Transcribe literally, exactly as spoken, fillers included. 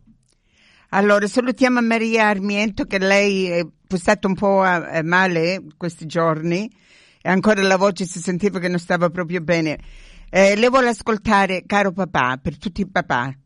Allora, salutiamo Maria Armiento, che lei è stata un po' eh, male questi giorni e ancora la voce si sentiva che non stava proprio bene. Eh, lei vuole ascoltare Caro papà, per tutti i papà.